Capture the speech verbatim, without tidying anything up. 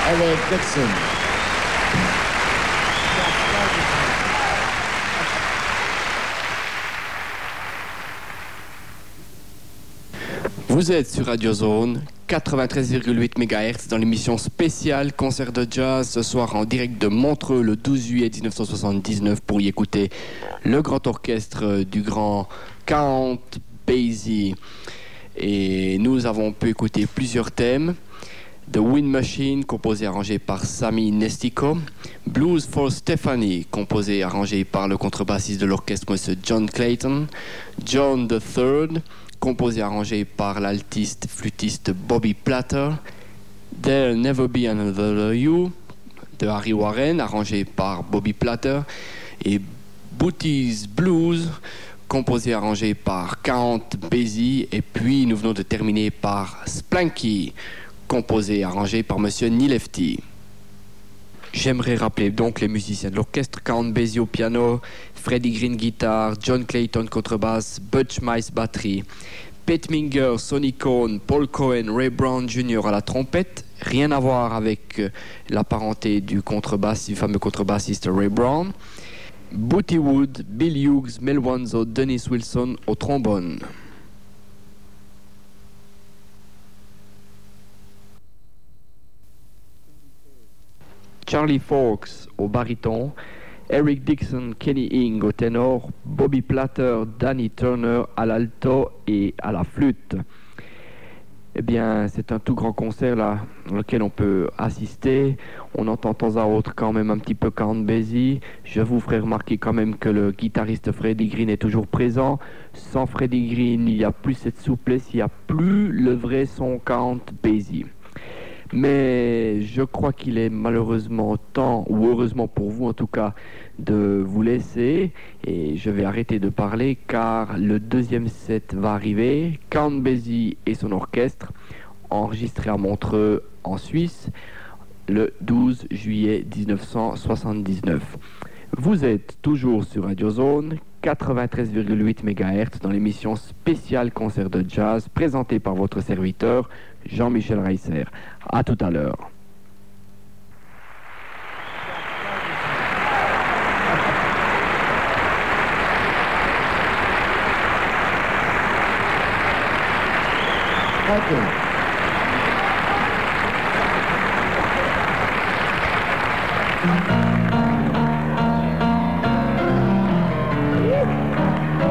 Eric Dixon. Vous êtes sur Radio Zone quatre-vingt-treize virgule huit mégahertz dans l'émission spéciale Concert de Jazz ce soir en direct de Montreux le douze juillet dix-neuf cent soixante-dix-neuf pour y écouter le grand orchestre du grand Count Basie. Et nous avons pu écouter plusieurs thèmes. The Wind Machine, composé et arrangé par Sammy Nestico. Blues for Stephanie, composé et arrangé par le contrebassiste de l'orchestre, M. John Clayton. John the Third, composé et arrangé par l'altiste flûtiste Bobby Platter. There'll Never Be Another You, de Harry Warren, arrangé par Bobby Platter. Et Booty's Blues, composé et arrangé par Count Basie. Et puis nous venons de terminer par Splanky, composé et arrangé par Monsieur Nilefti. J'aimerais rappeler donc les musiciens de l'orchestre: Count Basie au piano, Freddie Green guitare, John Clayton contrebasse, Butch Mice batterie, Pete Minger, Sonny Cohn, Paul Cohen, Ray Brown junior à la trompette. Rien à voir avec la parenté du contrebasse, du fameux contrebassiste Ray Brown. Booty Wood, Bill Hughes, Mel Wanzo, Dennis Wilson au trombone. Charlie Fox au baryton, Eric Dixon, Kenny Ing au ténor, Bobby Platter, Danny Turner à l'alto et à la flûte. Eh bien, c'est un tout grand concert là, auquel on peut assister. On entend de temps à autre quand même un petit peu Count Basie. Je vous ferai remarquer quand même que le guitariste Freddie Green est toujours présent. Sans Freddie Green, il n'y a plus cette souplesse, il n'y a plus le vrai son Count Basie. Mais je crois qu'il est malheureusement temps, ou heureusement pour vous en tout cas, de vous laisser. Et je vais arrêter de parler car le deuxième set va arriver. Count Basie et son orchestre, enregistré à Montreux en Suisse, le douze juillet dix-neuf cent soixante-dix-neuf. Vous êtes toujours sur Radio Zone quatre-vingt-treize virgule huit mégahertz dans l'émission spéciale Concert de Jazz présentée par votre serviteur Jean-Michel Reisser. À tout à l'heure. Thank you.